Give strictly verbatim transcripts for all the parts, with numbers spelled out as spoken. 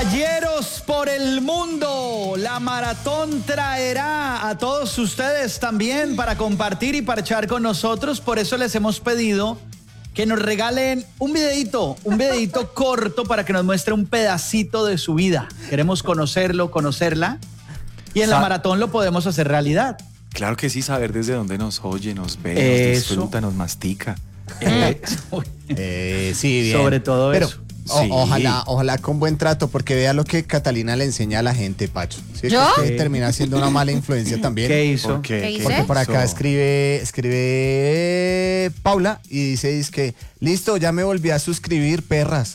Galleros por el mundo, la maratón traerá a todos ustedes también para compartir y parchar con nosotros. Por eso les hemos pedido que nos regalen un videito, un videito corto para que nos muestre un pedacito de su vida. Queremos conocerlo, conocerla, y en la maratón lo podemos hacer realidad. Claro que sí, saber desde dónde nos oye, nos ve, Eso. nos disfruta, nos mastica. Eh, eh, sí, bien. Sobre todo Pero, eso. O, Sí. ojalá, ojalá con buen trato, porque vea lo que Catalina le enseña a la gente, Pacho. ¿Sí? ¿Yo? Que termina siendo una mala influencia también. ¿Qué hizo? ¿Por qué? ¿Qué hice? Porque por acá hizo? escribe, escribe Paula y dice, dice que, listo, ya me volví a suscribir, perras.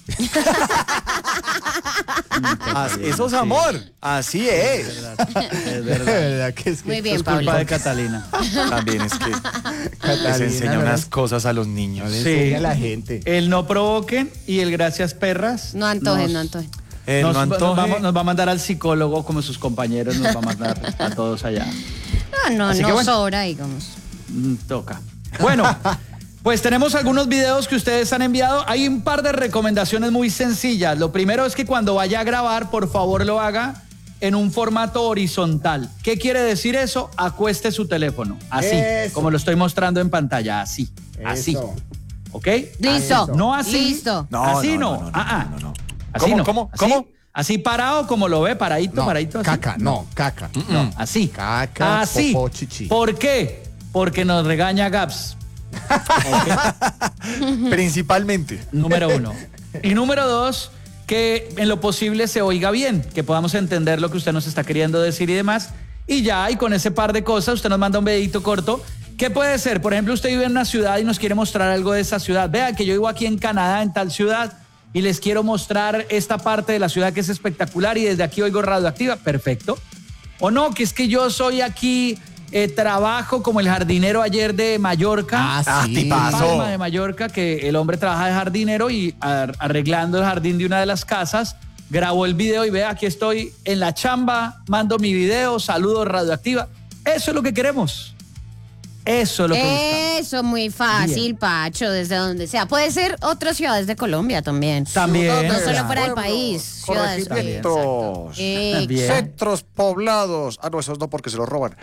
Ah, eso es amor, así es. Es verdad, es De verdad. verdad que es que Muy bien, Es culpa Paula. de Catalina. También es que les Catalina, enseña ¿no? unas cosas a los niños. No le Sí. enseña a la gente. El no provoquen y el gracias perras. No antojen, nos- no antojen. Eh, nos, no nos antoje. vamos- nos va a mandar al psicólogo como sus compañeros, nos va a mandar a todos allá. No, no, Así que no bueno. sobra, digamos. Mm, Toca. Bueno, pues tenemos algunos videos que ustedes han enviado. Hay un par de recomendaciones muy sencillas. Lo primero es que cuando vaya a grabar, por favor lo haga en un formato horizontal. ¿Qué quiere decir eso? Acueste su teléfono. Así, Eso. como lo estoy mostrando en pantalla. Así, así. Eso. ¿Ok? Listo. No así. Listo. No, así no, no. no, no, Ah, ah. no, no, no. Así ¿Cómo, no. cómo, Así, cómo? Así parado como lo ve, paradito, No, paradito. Así. caca, no, caca. No, así. Caca, así. popó, chichi. ¿Por qué? Porque nos regaña Gaps. Principalmente. Número uno. Y número dos, que en lo posible se oiga bien, que podamos entender lo que usted nos está queriendo decir y demás. Y ya, y con ese par de cosas, usted nos manda un videito corto. ¿Qué puede ser? Por ejemplo, usted vive en una ciudad y nos quiere mostrar algo de esa ciudad. Vea que yo vivo aquí en Canadá, en tal ciudad, y les quiero mostrar esta parte de la ciudad que es espectacular y desde aquí oigo Radioactiva. Perfecto. O no, que es que yo soy aquí, eh, trabajo como el jardinero ayer de Mallorca. Ah, Ah, sí. tipazo. Palma de Mallorca, que el hombre trabaja de jardinero y ar- arreglando el jardín de una de las casas, grabó el video y vea, aquí estoy en la chamba, mando mi video, saludos Radioactiva. Eso es lo que queremos. Eso es lo que buscamos. Eso, muy fácil, Bien. Pacho, desde donde sea. Puede ser otras ciudades de Colombia también. También. No solo Claro. fuera del país. Ciudades, Corregimientos. Eh, Bien. Centros poblados. Ah, no, esos no porque se los roban.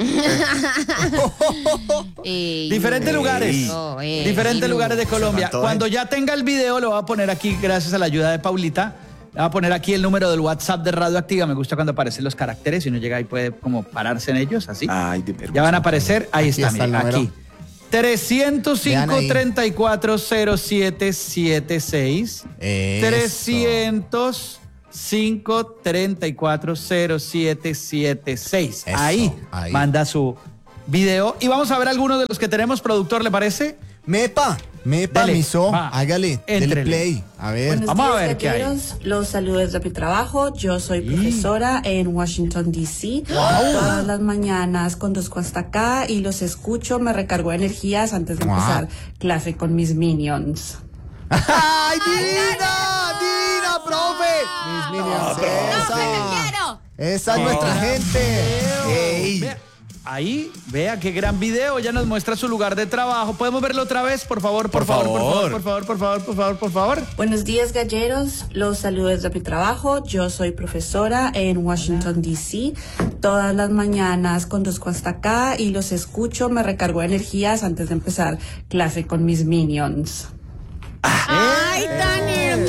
eh, Diferentes no, lugares. no, eh, Diferentes no. lugares de Colombia. antoje. Cuando ya tenga el video, lo voy a poner aquí, gracias a la ayuda de Paulita. Le voy a poner aquí el número del WhatsApp de Radioactiva. Me gusta cuando aparecen los caracteres y uno llega y puede como pararse en ellos, así. Ay, de vergüenza. Ya van a aparecer. Ahí Aquí está, está el mire, número. aquí. trescientos Vean cinco, ahí. treinta y cuatro, cero siete siete seis. Eso. trescientos cinco, treinta y cuatro, cero siete siete seis. Eso, Ahí, ahí. manda su video. Y vamos a ver algunos de los que tenemos, productor, ¿le parece? Mepa, mepa, Dele, miso, va. hágale, dele Éntrele. play. A ver. Buenos Vamos a días, ver qué hay. galleros. Los saludos de mi trabajo. Yo soy profesora en Washington, D C Todas las mañanas conduzco hasta acá y los escucho. Me recargo de energías antes de Wow. empezar clase con mis minions. ¡Ay, Dina! ¡Dina, profe! Mis minions, esa. quiero! Esa es nuestra gente. Ey. Vea, ahí, vea qué gran video. Ya nos muestra su lugar de trabajo. ¿Podemos verlo otra vez? Por favor, por, Por favor, por favor. favor, por favor, por favor, por favor, por favor. Buenos días, galleros. Los saludos de mi trabajo. Yo soy profesora en Washington, D C Todas las mañanas conduzco hasta acá y los escucho. Me recargo de energías antes de empezar clase con mis minions. ¡Ay, tan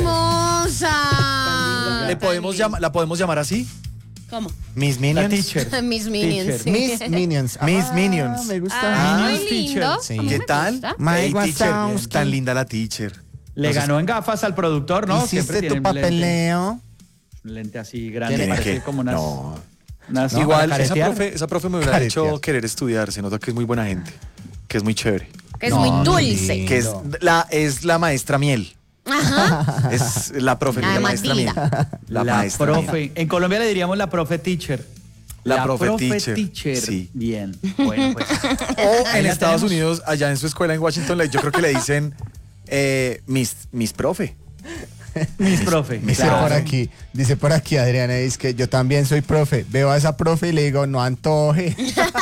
hermosa! ¿Le podemos llama- ¿La podemos llamar así? ¿Cómo? Miss La Minions. teacher. Mis minions. Teacher. Miss Minions. Miss Ah, Minions. Me gusta. Ah, Minions muy lindo. teacher. Sí. A mí ¿Qué me tal? gusta. Mike Hey, teacher, Wazowski. tan linda la teacher. Le Entonces, ganó en gafas al productor, ¿no? Siempre Hiciste tiene tu un lente, papeleo. un lente así grande, Tiene parece que- como unas... no. unas- Igual, para esa caretear. profe, esa profe me hubiera Caretear. hecho querer estudiar. Se nota que es muy buena gente. Que es muy chévere. Que es No, muy muy dulce. lindo. Que es la, es la maestra miel. Ajá. Es la profe, no La la de maestra miel. Matilda. La, La maestra profe. miel. En Colombia le diríamos la profe teacher. La profe teacher. Sí. Bien. Bueno, pues. O Ahí en la Estados tenemos. Unidos, allá en su escuela en Washington, yo creo que le dicen eh, Miss, Miss Profe. Mis profe. Dice claro. por aquí, dice por aquí Adriana, dice que yo también soy profe. Veo a esa profe y le digo, no antoje.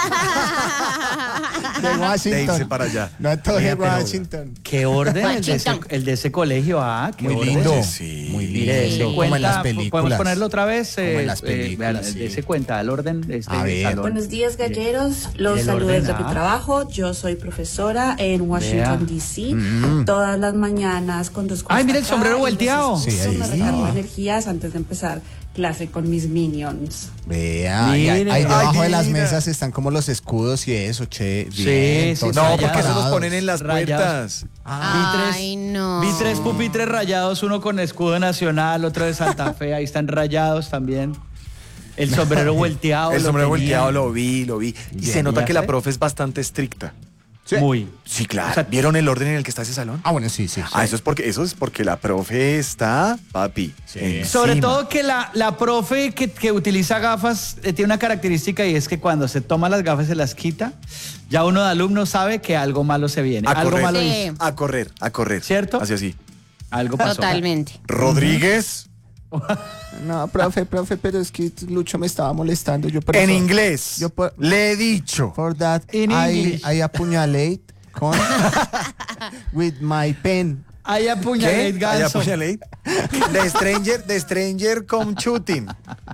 De De irse Washington. para allá. No antoje Oiga, pero- Washington. Qué orden el de, ese, Washington. el de ese colegio, ah, qué Muy orden. lindo. Sí. Muy Mire, lindo. ese Como en cuenta, las películas. podemos ponerlo otra vez. Como en eh, las eh, películas, vean, sí. de ese cuenta, el orden de este A ver. salón. Buenos días, galleros. Los El saludos orden, de mi ah. trabajo. Yo soy profesora en Washington, D C Todas las mañanas conduzco. Ay, hasta mira el acá sombrero y los volteado. escucho, Sí, ahí me está. recargo energías antes de empezar clase con mis minions. Vea, y ahí, Mire. ahí debajo Ay, de las divina. mesas están como los escudos y eso, che. Sí, bien, sí, todos No, Rayados. porque eso los preparados. ponen en las Rayados. puertas. Ah, Ay, no. Vi tres pupitres rayados, uno con escudo nacional, otro de Santa Fe, ahí están rayados también. El sombrero volteado. El lo sombrero tenía. volteado lo vi, lo vi. Y Bien, se nota ya que la sé. profe es bastante estricta. Sí. Muy. Sí, claro. O sea, ¿Vieron el orden en el que está ese salón? Ah, bueno, sí, sí. Ah, eso es porque eso es porque la profe está, papi. encima. Sobre todo que la, la profe que, que utiliza gafas eh, tiene una característica y es que cuando se toma las gafas y se las quita, ya uno de alumno sabe que algo malo se viene. A algo correr, malo Sí. hizo. a correr, a correr. ¿Cierto? Así así. Algo pasó. Totalmente. Rodríguez, No, profe, profe, pero es que Lucho me estaba molestando. Yo por en eso- inglés. Yo por- Le he dicho. For that, In I, English. I apuñalate con with my pen. Ahí apuñalé el ¿Qué? ganso. Allá apuñalé. The Stranger, The Stranger Come Shooting.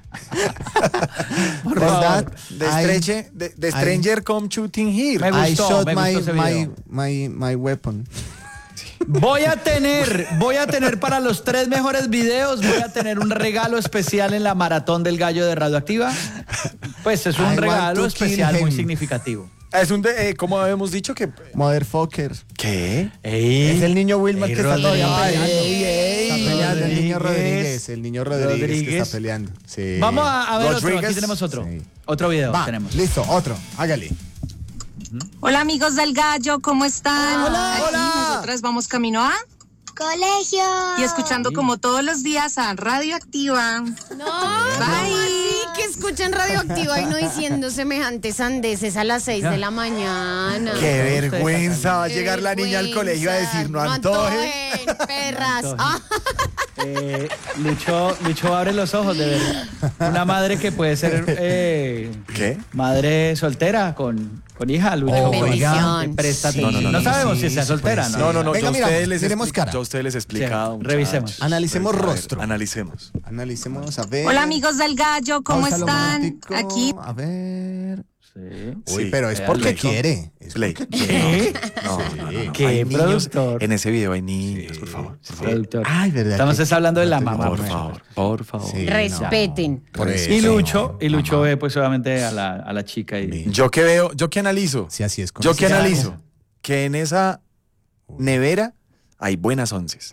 Por For favor. that, The, I- Stranger, the, the Stranger Come Shooting Here. Me I gustó, shot me my, gustó ese my, video. my, my weapon. Voy a tener, voy a tener para los tres mejores videos, voy a tener un regalo especial en la maratón del gallo de Radioactiva. Pues es I un want regalo to kill especial muy him. significativo. Es un, de, eh, como habíamos dicho que... Motherfucker. ¿Qué? Es el niño Wilmer Ey, que está todavía Rodríguez. peleando. Ey, ey, Está peleando el niño Rodríguez. Rodríguez. El niño Rodríguez, que Rodríguez. está peleando. Sí. Vamos a, a ver otro, Rodríguez. aquí tenemos otro. Sí. Otro video Va, tenemos. listo, otro. Hágale. Hola amigos del gallo, ¿cómo están? Hola, Aquí hola. nosotras vamos camino a Colegio. y escuchando como todos los días a Radioactiva. No, Bye. sí, que escuchen Radioactiva y no diciendo semejantes sandeces a las seis de la mañana. Qué Usted, vergüenza. Va a Qué llegar la niña al colegio a decir, no antoje. antojen, perras. No Ah, Eh, Lucho, Lucho abre los ojos de ver una madre que puede ser eh, ¿Qué? madre soltera con, con hija. Lucho, Oiga. Bendición. presta Sí, atención. no, no, no, no, sabemos sí, si sea sí soltera, puede ¿no? ser. No, no, no. Venga, yo, a mira, ustedes les miremos expli- cara. yo a ustedes les he explicado. Sí, muchachos. revisemos. Analicemos A ver, rostro. Analicemos. Analicemos, a ver. Hola amigos del gallo, ¿cómo Pausa están? romántico. Aquí A ver. Sí. Uy, Sí. pero es Vea, porque Lucho. quiere. Es Play. porque quiere. No, Sí. no, no. ¿Qué Hay niños- productor? En ese video hay niños, por favor. Por favor. Productor. Ay, verdad. Estamos que- es hablando de la no te- mamá. Por pues. favor, por favor. Sí. Respeten. Por eso. Y Lucho, y Lucho Mamá. ve pues obviamente a la, a la chica y Yo que veo, yo que analizo. Sí, así es. con Yo ese que saco. analizo que en esa nevera hay buenas onces.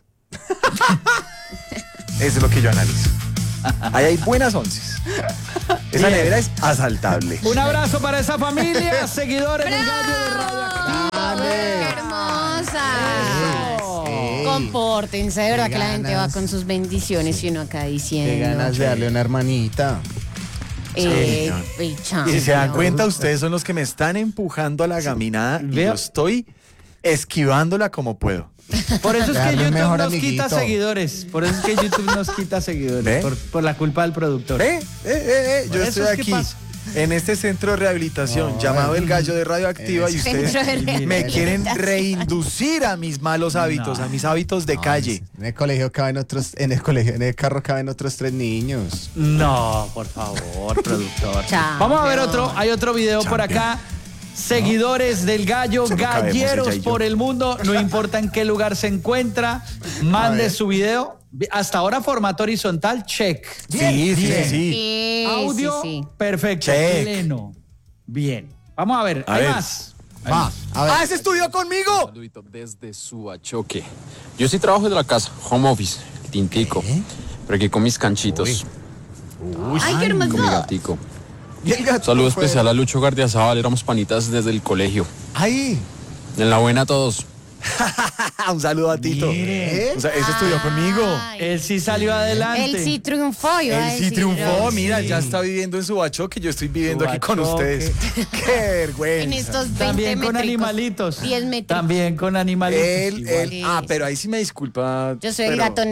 Eso es lo que yo analizo. Ahí hay buenas onces. Esa Bien. nevera es asaltable. un abrazo para esa familia, seguidores del gallo de Radioactiva. ¡Qué hermosa! Ey. Compórtense, de verdad Qué que la gente va ganas. con sus bendiciones y uno acá Qué diciendo. ganas de darle una hermanita. Eh, Sí, y chao. Y si se dan cuenta, ustedes son los que me están empujando a la gaminada y Vea. yo estoy esquivándola como puedo. Por eso es que Darle un YouTube mejor nos amiguito. quita seguidores. Por eso es que YouTube nos quita seguidores. ¿Ve? Por, por la culpa del productor. ¿Eh? Eh, eh, eh, Yo Eso estoy es que aquí pasa. en este centro de rehabilitación llamado El Gallo de Radioactiva y ustedes Centro de me rehabilitación. quieren reinducir a mis malos hábitos, No. a mis hábitos de calle. En el colegio caben otros, en el colegio, en el carro caben otros tres niños. No, por favor, productor. Chao. Vamos a ver otro. Hay otro video por acá. Seguidores del gallo, Se me cabemos galleros ella y yo. por el mundo, no importa en qué lugar se encuentra, mande ver. su video. Hasta ahora formato horizontal, check. Sí, sí, sí, sí. Sí, Audio, sí, sí. perfecto. Check. Pleno. Bien. Vamos a ver, A hay ver. más. Hay Va, más. a ver. ¡Ah, ese estudió conmigo! Saludito desde Suachoque. Yo sí trabajo desde la casa, home office, tintico. Pero aquí con mis canchitos, Ay, qué con mi hermoso. gatico. Y el gato Saludo fue- especial a Lucho Gardiazabal, éramos panitas desde el colegio. Ahí. En la buena todos. Un saludo a Tito. Mire. O sea, ese estudió conmigo. Ay, Él sí salió adelante. él sí triunfó, iba a Él sí decir triunfó, yo. mira, sí. ya está viviendo en Subachoque, yo estoy viviendo aquí con Subachoque. ustedes. ¡Qué vergüenza! En estos veinte También con métricos, animalitos. diez metros. También con animalitos. Él, igual. él, ah, pero ahí sí me disculpa. Yo soy el pero- gato negro.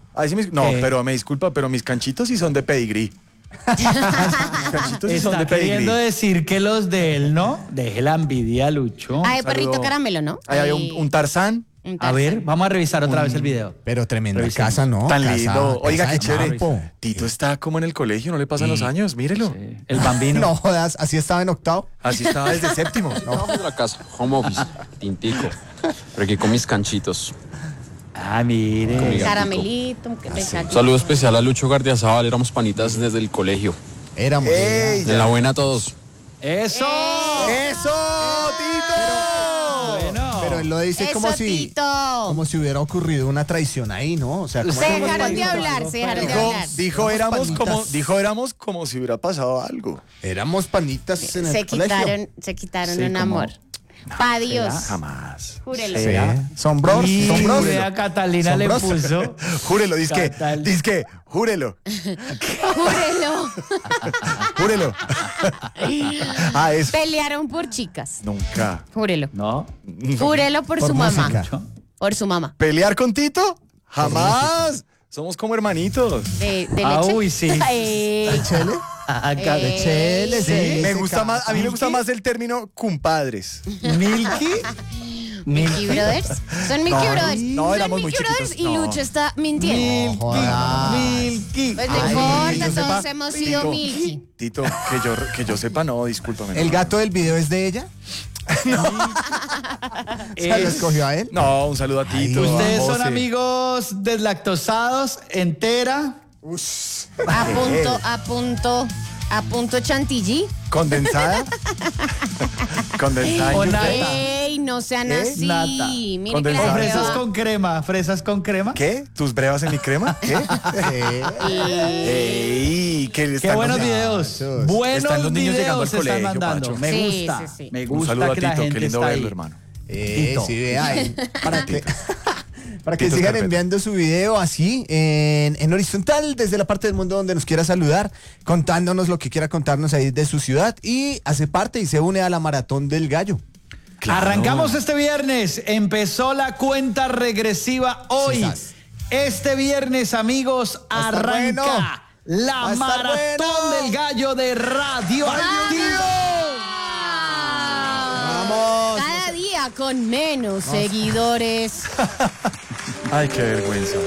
Ahí sí me- no, ¿Qué? pero me disculpa, pero mis canchitos sí son de pedigrí. Mis canchitos sí son Está de pedigrí. queriendo decir que los de él, ¿no? Deje la envidia, Lucho. Ay, saludo. perrito caramelo, ¿no? Ahí había un, Ay, un Tarzán un A ver, tarzán. vamos a revisar otra vez el video. Pero tremenda Revisemos. casa, ¿no? tan Casa- lindo. Oiga, casa qué de chévere. campo. Tito está como en el colegio, no le pasan los años, mírelo. Sí, el bambino. No jodas, así estaba en octavo. Así estaba desde séptimo. Trabajo de la casa, home office, tintico. Pero aquí con mis canchitos. Ah, mire. Conmigo. Caramelito, que me Un saludo especial a Lucho Gardiazabal, éramos panitas desde el colegio. Éramos. ¡Ey! De la buena a todos. ¡Eso! ¡Eso, Tito! Bueno. Pero él lo dice Eso, como si, Tito. como si hubiera ocurrido una traición ahí, ¿no? O sea, como Se dejaron de hablar, se dejaron de Dijo, hablar. dijo, Éramos éramos como, panitas. dijo éramos como si hubiera pasado algo. éramos panitas en el Se colegio. quitaron, se quitaron Sí, un como- amor. Pa' Dios. Jamás. Júrelo. Sí. Son bros, Y son bros. vea, Catalina Son le bros. puso. Júrelo, dizque, Fatal. dizque, júrelo, Júrelo. júrelo. Ah, eso. Pelearon por chicas. Nunca. Júrelo. No. Júrelo por, Por su música. mamá. Por su mamá. ¿Pelear con Tito? Jamás. Somos como hermanitos. De, de Ah, leche. uy, sí. Ay, Chele. Acá Eh, de Chele, Sí. se- Me se gusta ca- más, a mí me gusta más el término compadres. Milky. Milky Brothers. Son Milky No, Brothers. no, Son éramos muy Milky Brothers chiquitos, y no. Lucho está mintiendo. No jodas. Milky. Pues no Ay, importa, que yo todos sepa, hemos sido Tito, Milky. Tito, que yo, que yo sepa, no, discúlpame. ¿El no. gato del video es de ella? ¿Se lo Es- escogió a él? No, un saludo a Tito. a Ustedes son José. amigos deslactosados, entera. A punto, a punto, a punto chantilly. ¿Condensada? Condensada. O en nata. Yucatán. Ey, no sean ¿Eh? así. Nata. Mire que Condensada. la O fresas prueba- con crema. Fresas con crema. ¿Qué? ¿Tus brevas en mi crema? ¿Qué? Ey, que Qué están buenos los- videos. Muchachos. Buenos Están los niños llegando videos al se están colegio, mandando. Pacho. Me Sí, gusta. sí, sí. Me Un gusta saludo a que la Tito, gente qué lindo está verlo, ahí. hermano. Eh, Tito. sí, vea, eh, para que, para que Tito sigan Escarpeta. enviando su video así en, en horizontal desde la parte del mundo donde nos quiera saludar, contándonos lo que quiera contarnos ahí de su ciudad y hace parte y se une a la Maratón del Gallo. Claro. Arrancamos este viernes. Empezó la cuenta regresiva hoy. Sisas. Este viernes, amigos, Va a estar arranca bueno. la Va a estar Maratón bueno. del Gallo de Radioactivo. Vamos. Cada día con menos seguidores. Ay, qué vergüenza.